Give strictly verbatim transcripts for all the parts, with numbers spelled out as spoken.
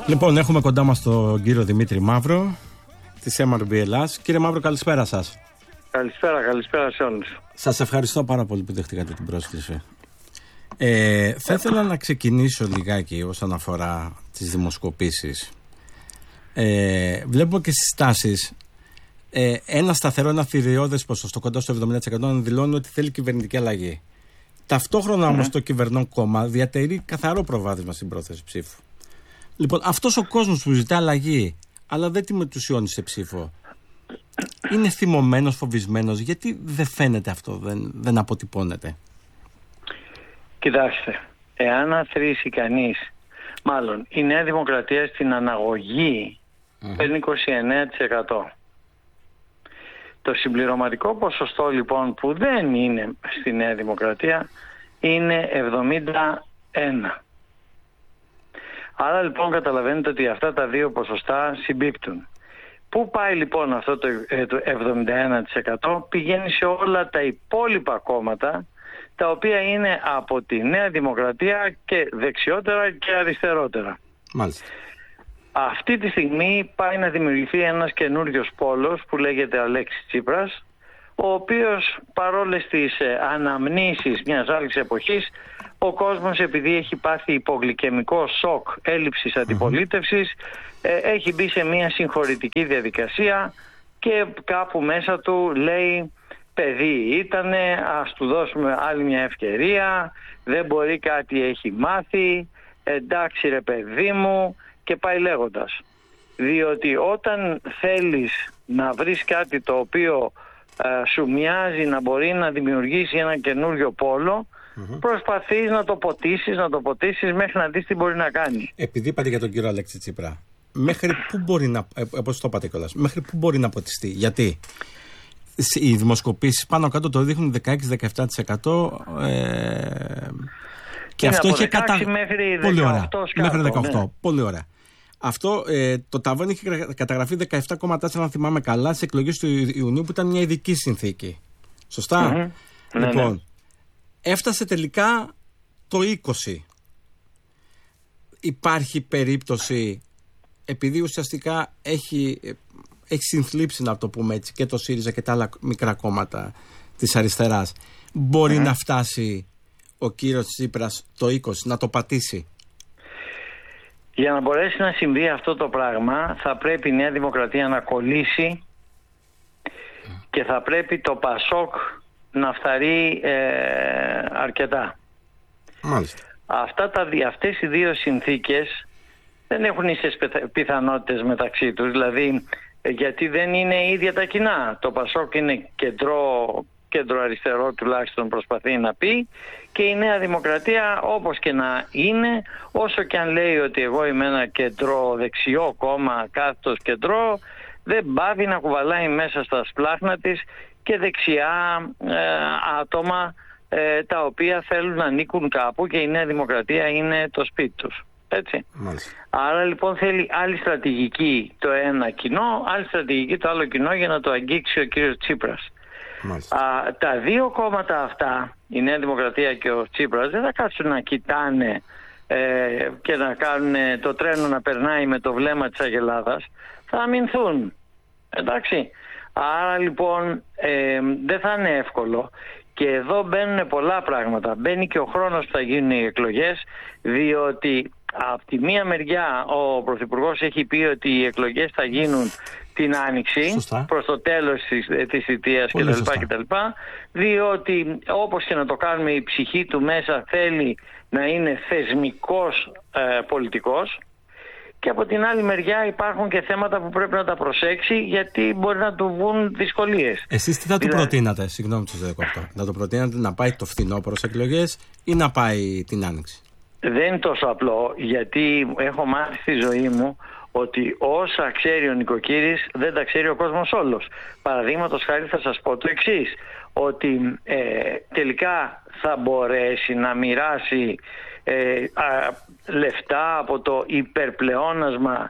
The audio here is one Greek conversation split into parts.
Λοιπόν, έχουμε κοντά μας τον κύριο Δημήτρη Μαύρο της εμ αρ μπι Ελλάς. Κύριε Μαύρο, καλησπέρα σας. Καλησπέρα, καλησπέρα σε όλους. Σας ευχαριστώ πάρα πολύ που δεχτήκατε την πρόσκληση. Ε, θα ήθελα να ξεκινήσω λιγάκι όσον αφορά τις δημοσκοπήσεις. Ε, βλέπω και στις τάσεις ε, ένα σταθερό, ένα θηριώδες ποσοστό κοντά στο εβδομήντα τοις εκατό δηλώνει ότι θέλει κυβερνητική αλλαγή. Ταυτόχρονα όμως mm. το κυβερνών κόμμα διατηρεί καθαρό προβάδισμα στην πρόθεση ψήφου. Λοιπόν, αυτός ο κόσμος που ζητά αλλαγή, αλλά δεν τη μετουσιώνει σε ψήφο, είναι θυμωμένος, φοβισμένος? Γιατί δεν φαίνεται αυτό, δεν, δεν αποτυπώνεται? Κοιτάξτε, εάν αθροίσει κανείς, μάλλον η Νέα Δημοκρατία στην αναγωγή mm. παίρνει είκοσι εννέα τοις εκατό. Το συμπληρωματικό ποσοστό λοιπόν που δεν είναι στη Νέα Δημοκρατία είναι εβδομήντα ένα. Άρα λοιπόν καταλαβαίνετε ότι αυτά τα δύο ποσοστά συμπίπτουν. Πού πάει λοιπόν αυτό το εβδομήντα ένα τοις εκατό? Πηγαίνει σε όλα τα υπόλοιπα κόμματα, τα οποία είναι από τη Νέα Δημοκρατία και δεξιότερα και αριστερότερα. Μάλιστα. Αυτή τη στιγμή πάει να δημιουργηθεί ένας καινούριος πόλος που λέγεται Αλέξης Τσίπρας, ο οποίος παρόλες τις αναμνήσεις μιας άλλης εποχής, ο κόσμος, επειδή έχει πάθει υπογλυκαιμικό σοκ έλλειψης αντιπολίτευσης, ε, έχει μπει σε μια συγχωρητική διαδικασία και κάπου μέσα του λέει: παιδί ήτανε, ας του δώσουμε άλλη μια ευκαιρία, δεν μπορεί, κάτι έχει μάθει, εντάξει ρε παιδί μου, και πάει λέγοντας. Διότι όταν θέλεις να βρεις κάτι το οποίο ε, σου μοιάζει να μπορεί να δημιουργήσει ένα καινούριο πόλο, mm-hmm. προσπαθείς να το ποτίσεις, να το ποτίσεις μέχρι να δεις τι μπορεί να κάνει. Επειδή είπατε για τον κύριο Αλέξη Τσίπρα, μέχρι πού μπορεί να, ε, όπως το είπατε κιόλας, μέχρι πού μπορεί να ποτιστεί? Γιατί οι δημοσκοπήσεις πάνω κάτω το δείχνουν δεκαέξι με δεκαεπτά τοις εκατό ε, και είναι αυτό είχε κατα... μέχρι πολύ ωραία. Σκάτω, μέχρι δεκαοκτώ. Ναι. Πολύ ωραία. Αυτό ε, το ταβάνι είχε καταγραφεί δεκαεπτά κόμμα τέσσερα, αν θυμάμαι καλά, στις εκλογές του Ιουνίου, που ήταν μια ειδική συνθήκη. Σωστά? Mm-hmm. Λοιπόν, ναι, ναι. έφτασε τελικά το είκοσι. Υπάρχει περίπτωση, επειδή ουσιαστικά έχει, έχει συνθλίψει, να το πούμε έτσι, και το ΣΥΡΙΖΑ και τα άλλα μικρά κόμματα της αριστεράς, μπορεί mm-hmm. να φτάσει ο κύριος Τσίπρας το είκοσι, να το πατήσει? Για να μπορέσει να συμβεί αυτό το πράγμα, θα πρέπει η Νέα Δημοκρατία να κολλήσει και θα πρέπει το ΠΑΣΟΚ να φθαρεί ε, αρκετά. Μάλιστα. Αυτά τα, αυτές οι δύο συνθήκες δεν έχουν ίσες πιθανότητες μεταξύ τους, δηλαδή γιατί δεν είναι ίδια τα κοινά. Το ΠΑΣΟΚ είναι κεντρό, κέντρο αριστερό, τουλάχιστον προσπαθεί να πει, και η Νέα Δημοκρατία, όπως και να είναι, όσο και αν λέει ότι εγώ είμαι ένα κεντρό δεξιό κόμμα, κάθετος κεντρό, δεν πάβει να κουβαλάει μέσα στα σπλάχνα της και δεξιά ε, άτομα ε, τα οποία θέλουν να ανήκουν κάπου, και η Νέα Δημοκρατία είναι το σπίτι τους. Έτσι. Μάλιστα. Άρα λοιπόν θέλει άλλη στρατηγική το ένα κοινό, άλλη στρατηγική το άλλο κοινό, για να το αγγίξει ο κύριος Τσίπρας. Α, τα δύο κόμματα αυτά, η Νέα Δημοκρατία και ο Τσίπρας, δεν θα κάτσουν να κοιτάνε ε, και να κάνουν το τρένο να περνάει με το βλέμμα της Αγελάδας. Θα αμυνθούν. Εντάξει. Άρα λοιπόν ε, δεν θα είναι εύκολο. Και εδώ μπαίνουν πολλά πράγματα. Μπαίνει και ο χρόνος που θα γίνουν οι εκλογές, διότι από τη μία μεριά ο Πρωθυπουργός έχει πει ότι οι εκλογές θα γίνουν την Άνοιξη, σωστά, προς το τέλος της, της θητείας κτλ. Διότι όπως και να το κάνουμε, η ψυχή του μέσα θέλει να είναι θεσμικός ε, πολιτικός, και από την άλλη μεριά υπάρχουν και θέματα που πρέπει να τα προσέξει, γιατί μπορεί να του βγουν δυσκολίες. Εσείς τι θα του δηλαδή... προτείνατε, συγγνώμη που σας διακόπτω, θα του προτείνατε να πάει το φθινόπωρο σε εκλογές ή να πάει την Άνοιξη? Δεν είναι τόσο απλό, γιατί έχω μάθει στη ζωή μου ότι όσα ξέρει ο νοικοκύρης δεν τα ξέρει ο κόσμος όλος. Παραδείγματος χάρη θα σας πω το εξής, ότι ε, τελικά θα μπορέσει να μοιράσει ε, α, λεφτά από το υπερπλεόνασμα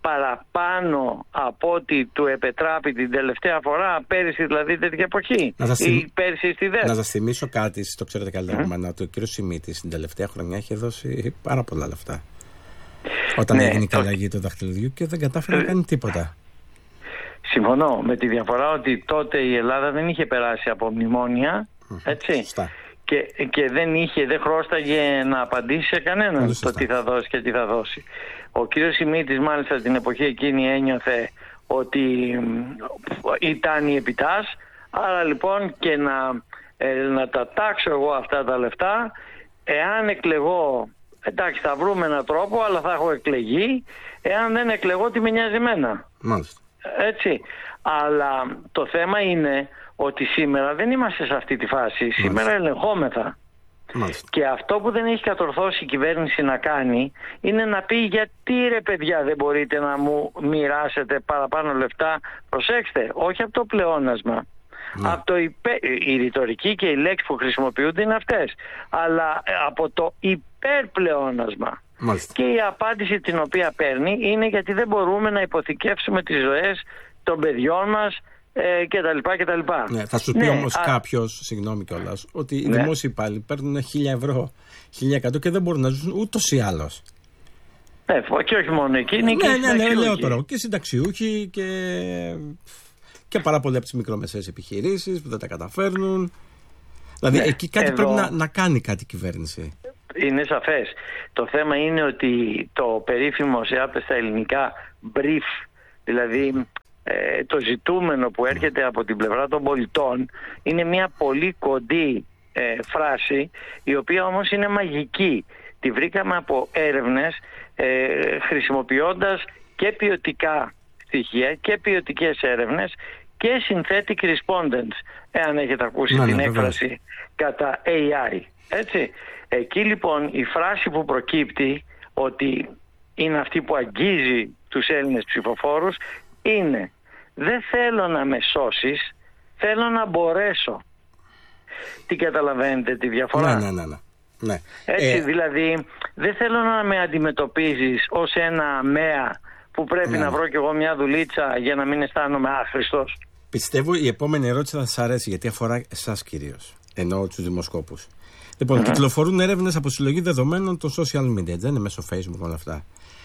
παραπάνω από ό,τι του επετράπη την τελευταία φορά, πέρυσι δηλαδή τέτοια εποχή, ή πέρυσι στη ΔΕΘ. Να σας θυμίσω κάτι, το ξέρετε καλύτερα από μένα, ότι ο κύριος Σιμίτης την τελευταία χρονιά έχει δώσει πάρα πολλά λεφτά. Όταν ναι, έγινε η αλλαγή του δαχτυλιδιού και δεν κατάφερε ε, να κάνει τίποτα. Συμφωνώ, με τη διαφορά ότι τότε η Ελλάδα δεν είχε περάσει από μνημόνια, έτσι, και, και δεν είχε, δεν χρώσταγε να απαντήσει σε κανέναν το τι θα δώσει και τι θα δώσει. Ο κύριος Σιμίτης μάλιστα την εποχή εκείνη ένιωθε ότι ήταν η επιτάς, άρα λοιπόν και να, ε, να τα τάξω εγώ αυτά τα λεφτά, εάν εκλεγώ, εντάξει θα βρούμε έναν τρόπο, αλλά θα έχω εκλεγεί, εάν δεν εκλεγώ τι με νοιάζει εμένα. Μάλιστα. Έτσι, αλλά το θέμα είναι ότι σήμερα δεν είμαστε σε αυτή τη φάση. Μάλιστα. Σήμερα ελεγχόμεθα. Μάλιστα. Και αυτό που δεν έχει κατορθώσει η κυβέρνηση να κάνει είναι να πει γιατί ρε παιδιά δεν μπορείτε να μου μοιράσετε παραπάνω λεφτά. Προσέξτε, όχι από το πλεόνασμα. Ναι. Από το υπέ... Η ρητορική και οι λέξεις που χρησιμοποιούνται είναι αυτές. Αλλά από το υπερπλεόνασμα. Μάλιστα. Και η απάντηση την οποία παίρνει είναι γιατί δεν μπορούμε να υποθηκεύσουμε τις ζωές των παιδιών μας ε, κτλ. κτλ. Ναι, θα σου πει ναι, όμως α... κάποιος, συγγνώμη κιόλας, ότι οι ναι. δημόσιοι υπάλληλοι παίρνουν χίλια ευρώ, χίλια εκατό και δεν μπορούν να ζουν ούτως ή άλλως. Ναι, και όχι μόνο εκείνοι, ναι, και ναι, ναι, ναι, λέω τώρα, και συνταξιούχοι και, και πάρα πολλοί από τις μικρομεσαίες επιχειρήσεις που δεν τα καταφέρνουν. Δηλαδή ναι, εκεί κάτι εδώ... πρέπει να, να κάνει κάτι η κυβέρνηση. Είναι σαφές. Το θέμα είναι ότι το περίφημο σε άπτε στα ελληνικά brief, δηλαδή ε, το ζητούμενο που έρχεται από την πλευρά των πολιτών, είναι μια πολύ κοντή ε, φράση, η οποία όμως είναι μαγική. Τη βρήκαμε από έρευνες ε, χρησιμοποιώντας και ποιοτικά στοιχεία και ποιοτικές έρευνες και synthetic respondents, εάν έχετε ακούσει να, την ναι, έκφραση βέβαια. Κατά έι άι. Έτσι. Εκεί λοιπόν η φράση που προκύπτει, ότι είναι αυτή που αγγίζει τους Έλληνες ψηφοφόρους, είναι δεν θέλω να με σώσεις, θέλω να μπορέσω. Τι καταλαβαίνετε τη διαφορά? Ναι, ναι, ναι, ναι. ναι. Έτσι ε... δηλαδή δεν θέλω να με αντιμετωπίζεις ως ένα μέα που πρέπει ναι, να βρω κι εγώ μια δουλίτσα για να μην αισθάνομαι άχρηστος. Πιστεύω η επόμενη ερώτηση θα σας αρέσει, γιατί αφορά εσάς κυρίως, εννοώ τους δημοσκόπους. Λοιπόν, mm-hmm. κυκλοφορούν έρευνες από συλλογή δεδομένων των social media, δεν είναι μέσω Facebook όλα αυτά.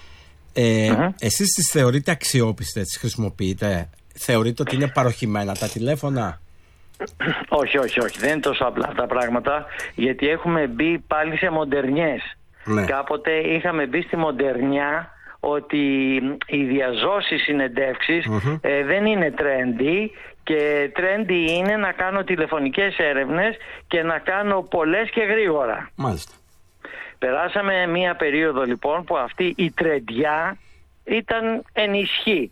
Ε, mm-hmm. Εσείς τις θεωρείτε αξιόπιστες, τις χρησιμοποιείτε, θεωρείτε ότι είναι παροχημένα τα τηλέφωνα? Όχι, όχι, όχι, δεν είναι τόσο απλά τα πράγματα, γιατί έχουμε μπει πάλι σε μοντερνιές. Ναι. Κάποτε είχαμε μπει στη μοντερνιά ότι οι διαζώσεις συνεντεύξεις mm-hmm. ε, δεν είναι trendy, και trendy είναι να κάνω τηλεφωνικές έρευνες και να κάνω πολλές και γρήγορα. Μάλιστα. Περάσαμε μία περίοδο λοιπόν που αυτή η τρεντιά ήταν ενισχύ.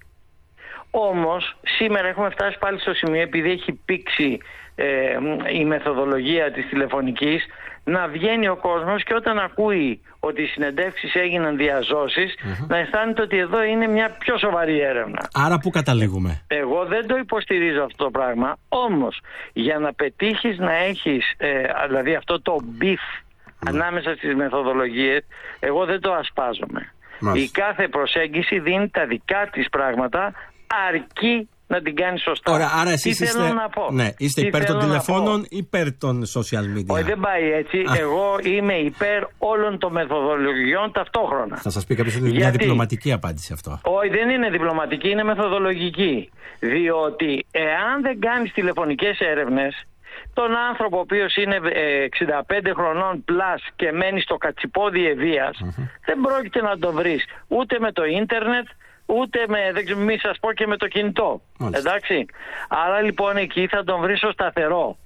Όμως σήμερα έχουμε φτάσει πάλι στο σημείο, επειδή έχει πήξει ε, η μεθοδολογία της τηλεφωνικής, να βγαίνει ο κόσμος και όταν ακούει ότι οι συνεντεύξεις έγιναν διαζώσεις, mm-hmm. να αισθάνεται ότι εδώ είναι μια πιο σοβαρή έρευνα. Άρα πού καταλήγουμε? Εγώ δεν το υποστηρίζω αυτό το πράγμα, όμως για να πετύχεις να έχεις ε, δηλαδή αυτό το beef mm. ανάμεσα στις μεθοδολογίες, εγώ δεν το ασπάζομαι. Μάλιστα. Η κάθε προσέγγιση δίνει τα δικά της πράγματα, αρκεί να την κάνει σωστά. Ωραία, άρα εσείς Τι είστε, θέλω να πω. Ναι, είστε Τι υπέρ των τηλεφώνων ή υπέρ των social media? Όχι, δεν πάει έτσι. Α. Εγώ είμαι υπέρ όλων των μεθοδολογιών ταυτόχρονα. Θα σας πει κάποιος ότι είναι μια διπλωματική απάντηση αυτό. Όχι, δεν είναι διπλωματική, είναι μεθοδολογική. Διότι εάν δεν κάνεις τηλεφωνικές έρευνες, τον άνθρωπο ο οποίος είναι εξήντα πέντε χρονών πλάς και μένει στο κατσιπόδι Ευβοίας, mm-hmm. δεν πρόκειται να τον βρεις ούτε με το ίντερνετ, ούτε με, δεν ξέρω, μη σας πω, και με το κινητό. Μάλιστα. Εντάξει. Άρα λοιπόν εκεί θα τον βρεις ως σταθερό.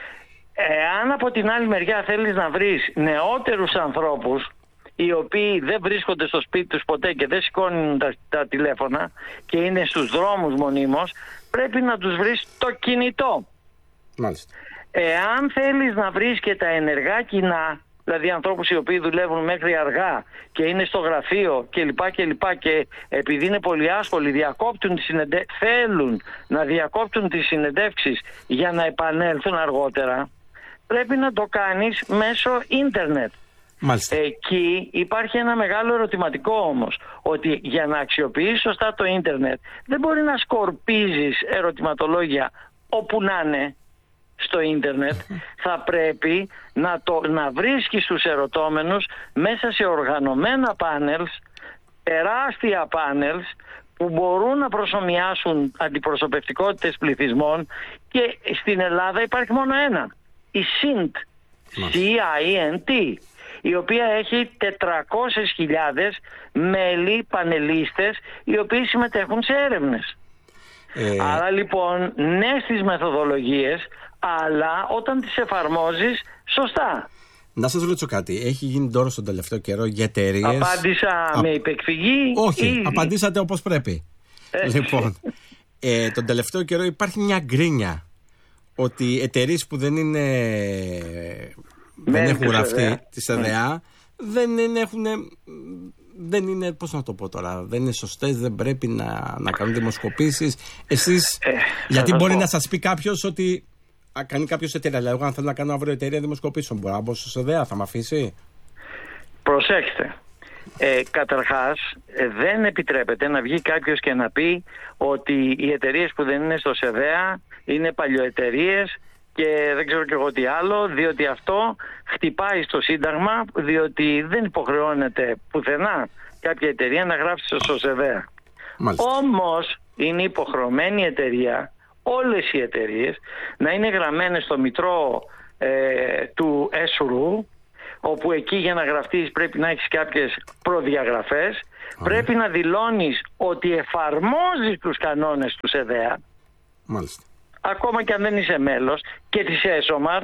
Εάν από την άλλη μεριά θέλεις να βρεις νεότερους ανθρώπους, οι οποίοι δεν βρίσκονται στο σπίτι τους ποτέ και δεν σηκώνουν τα, τα τηλέφωνα και είναι στους δρόμους μονίμως, πρέπει να τους βρεις το κινητό. Μάλιστα. Εάν θέλεις να βρεις και τα ενεργά κοινά, δηλαδή ανθρώπους οι οποίοι δουλεύουν μέχρι αργά και είναι στο γραφείο κλπ. Και, και επειδή είναι πολύ άσχολοι διακόπτουν τις συνεντε... θέλουν να διακόπτουν τις συνεντεύξεις για να επανέλθουν αργότερα, πρέπει να το κάνεις μέσω ίντερνετ. Μάλιστα. Εκεί υπάρχει ένα μεγάλο ερωτηματικό όμως, ότι για να αξιοποιήσεις σωστά το ίντερνετ δεν μπορεί να σκορπίζεις ερωτηματολόγια όπου να είναι στο ίντερνετ. Θα πρέπει να, το, να βρίσκεις τους ερωτώμενους μέσα σε οργανωμένα πάνελς τεράστια πάνελς που μπορούν να προσομοιάσουν αντιπροσωπευτικότητες πληθυσμών, και στην Ελλάδα υπάρχει μόνο ένα, η σιντ, σι άι εν τι, η οποία έχει τετρακόσιες χιλιάδες μέλη, πανελίστες, οι οποίοι συμμετέχουν σε έρευνες. Ε... Άρα λοιπόν, ναι στις μεθοδολογίες, αλλά όταν τις εφαρμόζεις σωστά. Να σας ρωτήσω κάτι. Έχει γίνει τώρα στον τελευταίο καιρό για εταιρείες... Απάντησα Α... με υπεκφυγή. Όχι, ή... απαντήσατε όπως πρέπει. Ε... Λοιπόν, ε, τον τελευταίο καιρό υπάρχει μια γκρίνια ότι εταιρείες που δεν είναι... δεν έχουν γραφτεί τη ΣΕΔΕΑ, δεν είναι, έχουν, δεν είναι, πώς να το πω τώρα, δεν είναι σωστές, δεν πρέπει να, να κάνουν δημοσκοπήσεις. Εσείς, ε, γιατί μπορεί πω. να σας πει κάποιος ότι α, κάνει κάποιος εταιρεία, δηλαδή εγώ αν θέλω να κάνω αύριο εταιρεία δημοσκοπήσεων, μπορώ να μπω στο ΣΕΔΕΑ, θα με αφήσει? Προσέξτε, ε, καταρχάς ε, δεν επιτρέπεται να βγει κάποιος και να πει ότι οι εταιρείες που δεν είναι στο ΣΕΔΕΑ είναι παλιοεταιρείες και δεν ξέρω και εγώ τι άλλο, διότι αυτό χτυπάει στο Σύνταγμα, διότι δεν υποχρεώνεται πουθενά κάποια εταιρεία να γράψει στο ΣΕΔΕΑ. Όμως είναι υποχρεωμένη η εταιρεία, όλες οι εταιρείες, να είναι γραμμένες στο μητρό ε, του ΕΣΡΟΥ, όπου εκεί για να γραφτείς πρέπει να έχεις κάποιες προδιαγραφές, mm. πρέπει να δηλώνεις ότι εφαρμόζεις τους κανόνες του ΣΕΔΕΑ. Μάλιστα. Ακόμα και αν δεν είσαι μέλος, και της ΕΣΟΜΑΡ,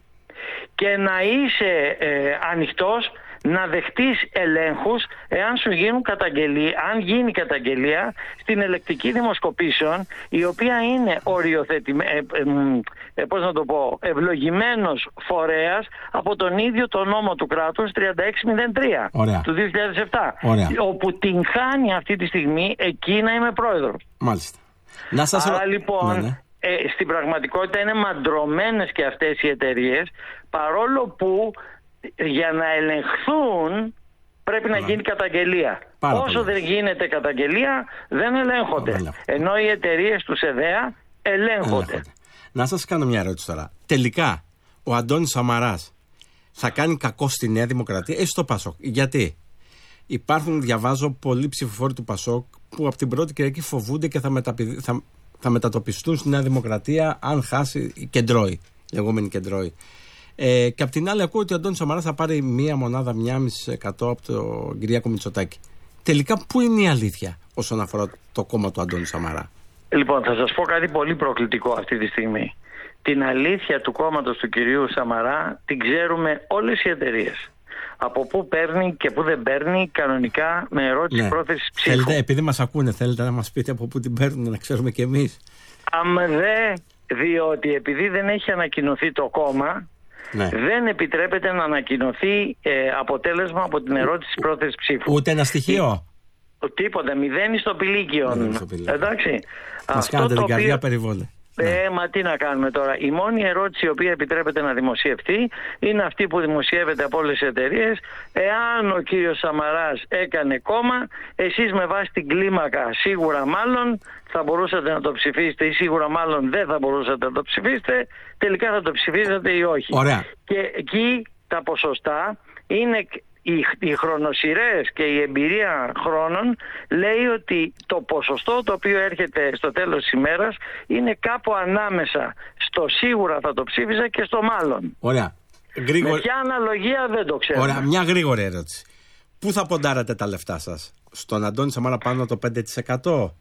και να είσαι ε, ανοιχτός να δεχτείς ελέγχους εάν σου γίνουν καταγγελία, αν γίνει καταγγελία στην ελεκτική δημοσκοπήσεων, η οποία είναι οριοθετημένη, ε, ε, ε, πώς να το πω, ευλογημένος φορέας από τον ίδιο το νόμο του κράτους τριάντα έξι μηδέν τρία του δύο χιλιάδες επτά. Ωραία. Όπου την χάνει αυτή τη στιγμή εκεί να είμαι πρόεδρος. Μάλιστα. Να σας Άρα ρω... λοιπόν... Ναι, ναι. Ε, στην πραγματικότητα είναι μαντρωμένες και αυτές οι εταιρείες, παρόλο που για να ελεγχθούν πρέπει να γίνει καταγγελία. Πάρα Όσο πολύ. δεν γίνεται καταγγελία δεν ελέγχονται. Πάρα Ενώ οι εταιρείες του ΣΕΔΕΑ ελέγχονται. ελέγχονται. Να σας κάνω μια ερώτηση τώρα. Τελικά ο Αντώνης Σαμαράς θα κάνει κακό στη Νέα Δημοκρατία ή στο ΠΑΣΟΚ? Γιατί υπάρχουν, διαβάζω, πολλοί ψηφοφόροι του ΠΑΣΟΚ που από την πρώτη Κυριακή φοβούνται και θα, μεταπηδ... θα... θα μετατοπιστούν στη Νέα Δημοκρατία αν χάσει η κεντρώη, η λεγόμενη κεντρώη. Ε, και απ' την άλλη ακούω ότι ο Αντώνης Σαμαράς θα πάρει μία μονάδα, μία κόμμα πέντε τοις εκατό από τον Κυριάκο Μητσοτάκη. Τελικά πού είναι η αλήθεια όσον αφορά το κόμμα του Αντώνη Σαμαρά? Λοιπόν, θα σας πω κάτι πολύ προκλητικό αυτή τη στιγμή. Την αλήθεια του κόμματος του κυρίου Σαμαρά την ξέρουμε όλες οι εταιρείες. Από πού παίρνει και πού δεν παίρνει, κανονικά με ερώτηση ναι. πρόθεση ψήφου. Θέλετε, επειδή μας ακούνε, θέλετε να μας πείτε από πού την παίρνουν, να ξέρουμε κι εμείς? Αν δε, διότι επειδή δεν έχει ανακοινωθεί το κόμμα, ναι. δεν επιτρέπεται να ανακοινωθεί ε, αποτέλεσμα από την ερώτηση πρόθεση ψήφου. Ούτε ένα στοιχείο? Τίποτα, μηδέν στο πηλίκιο. Εντάξει. Μας κάνετε την καρδιά περιβόλη. Ε, μα τι να κάνουμε τώρα. Η μόνη ερώτηση η οποία επιτρέπεται να δημοσιευτεί είναι αυτή που δημοσιεύεται από όλες τις εταιρείες. Εάν ο κύριος Σαμαράς έκανε κόμμα, εσείς με βάση την κλίμακα σίγουρα μάλλον θα μπορούσατε να το ψηφίσετε ή σίγουρα μάλλον δεν θα μπορούσατε να το ψηφίσετε. Τελικά θα το ψηφίσετε ή όχι. Ωραία. Και εκεί τα ποσοστά είναι... Οι, οι χρονοσυρές και η εμπειρία χρόνων λέει ότι το ποσοστό το οποίο έρχεται στο τέλος της ημέρας είναι κάπου ανάμεσα στο σίγουρα θα το ψήφιζα και στο μάλλον. Ωραία. Γρήγορη... Με ποια αναλογία δεν το ξέρω. Ωραία, μια γρήγορη ερώτηση. Πού θα ποντάρατε τα λεφτά σας? Στον Αντώνη Σαμαρά πάνω το πέντε τοις εκατό?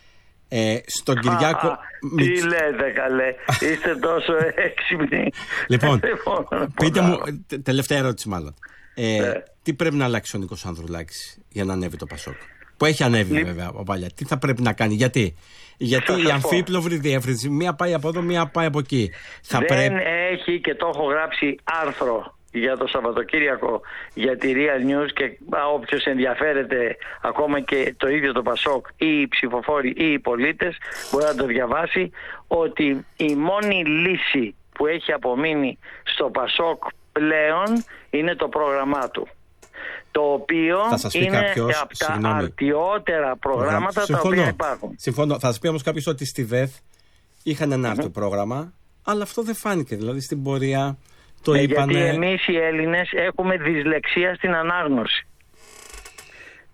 Ε, στον Κυριάκο... Α, τι Μιτ... λέτε καλέ, είστε τόσο έξυπνοι. Λοιπόν, πείτε μου, τελευταία ερώτηση μάλλον. Ε, ε. Τι πρέπει να αλλάξει ο Νίκος Ανδρουλάκης για να ανέβει το ΠΑΣΟΚ? Που έχει ανέβει Λ... βέβαια από παλιά. Τι θα πρέπει να κάνει? Γιατί, Γιατί η αμφίπλευρη διεύρυνση, μία πάει από εδώ, μία πάει από εκεί. Θα Δεν πρέπει... έχει, και το έχω γράψει άρθρο για το Σαββατοκύριακο για τη Real News, και όποιος ενδιαφέρεται, ακόμα και το ίδιο το ΠΑΣΟΚ ή οι ψηφοφόροι ή οι πολίτες, μπορεί να το διαβάσει, ότι η μόνη λύση που έχει απομείνει στο ΠΑΣΟΚ πλέον είναι το πρόγραμμά του, το οποίο είναι κάποιος, από τα συγγνώμη. αρτιότερα προγράμματα τα οποία υπάρχουν. Συμφωνώ. Θα σας πει όμως κάποιος ότι στη ΔΕΘ είχαν ένα άρτιο mm-hmm. πρόγραμμα, αλλά αυτό δεν φάνηκε. Δηλαδή στην πορεία το ε, είπανε... Γιατί εμείς οι Έλληνες έχουμε δυσλεξία στην ανάγνωση.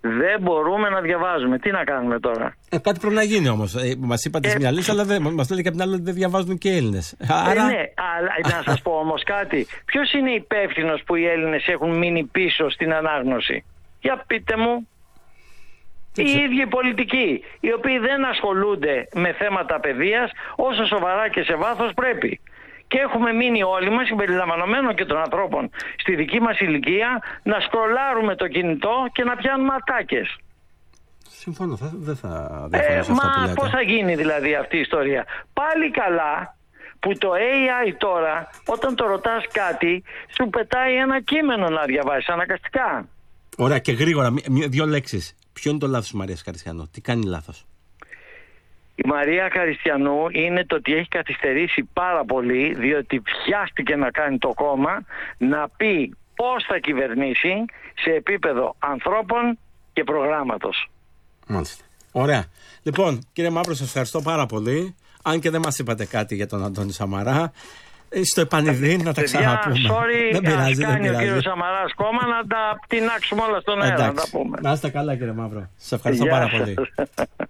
Δεν μπορούμε να διαβάζουμε. Τι να κάνουμε τώρα? Ε, κάτι πρέπει να γίνει όμως. Ε, μας είπατε ε, μια λύση, αλλά δεν, μας λέτε και από την άλλη ότι δεν διαβάζουν και οι Έλληνες. Άρα... Ε, ναι, αλλά να σας πω όμως κάτι. Ποιος είναι υπεύθυνος που οι Έλληνες έχουν μείνει πίσω στην ανάγνωση? Για πείτε μου. Οι ίδιοι οι πολιτικοί, οι οποίοι δεν ασχολούνται με θέματα παιδείας όσο σοβαρά και σε βάθος πρέπει. Και έχουμε μείνει όλοι μας, συμπεριλαμβανομένων και των ανθρώπων στη δική μας ηλικία, να σκρολάρουμε το κινητό και να πιάνουμε ατάκες. Συμφωνώ, θα, δεν θα διαφωνήσω σε αυτό μα που λέτε. Πώς θα γίνει δηλαδή αυτή η ιστορία? Πάλι καλά που το έι άι τώρα, όταν το ρωτάς κάτι, σου πετάει ένα κείμενο να διαβάσεις αναγκαστικά. Ωραία, και γρήγορα, δύο λέξεις. Ποιο είναι το λάθος της Μαρίας Χαριστιανού? Τι κάνει λάθος? Η Μαρία Χαριστιανού είναι το ότι έχει καθυστερήσει πάρα πολύ, διότι βιάστηκε να κάνει το κόμμα να πει πώς θα κυβερνήσει σε επίπεδο ανθρώπων και προγράμματος. Μάλιστα. Ωραία. Λοιπόν, κύριε Μαύρο, σας ευχαριστώ πάρα πολύ. Αν και δεν μας είπατε κάτι για τον Αντώνη Σαμαρά, στο επανειδήν να τα ξαναπούμε. Sorry, δεν πειράζει, ας κάνει δεν ο κύριος Σαμαράς κόμμα να τα τεινάξουμε όλα στον αέρα. Να τα πούμε. Να είστε καλά, κύριε Μαύρο. Σας ευχαριστώ Γεια πάρα σας. πολύ.